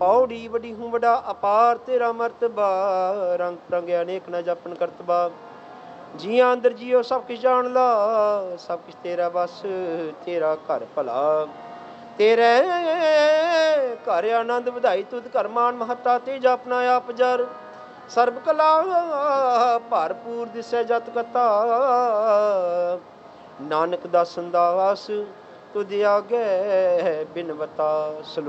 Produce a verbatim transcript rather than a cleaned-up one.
ਪੌੜੀ ਵੱਡੀ ਹੂੰ ਵੱਡਾ ਅਪਾਰ ਤੇਰਾ ਮਰਤਬਾ, ਰੰਗ ਰੰਗਿਆ ਅਨੇਕ ਨਾ ਜਾਪਨ ਕਰਤਬਾ। ਜੀਆਂ ਅੰਦਰ ਜੀਓ ਸਭ ਕੁਛ ਜਾਣ ਲਾ, ਸਭ ਕੁਛ ਤੇਰਾ ਬਸ ਤੇਰਾ ਘਰ ਭਲਾ। ਤੇਰੇ ਘਰ ਆਨੰਦ ਵਧਾਈ ਤੁਧ, ਘਰ ਮਾਨ ਮਹੱਤਾ ਤੇ ਜਾਪਨਾ ਆਪ ਜਰ। ਸਰਬ ਕਲਾ ਭਰਪੂਰ ਦਿਸੈ ਜਤ ਕਤਾ, ਨਾਨਕ ਦਾਸਨ ਦਾਸ ਤੁਧ ਆਗੇ ਬਿਨਵਤਾ।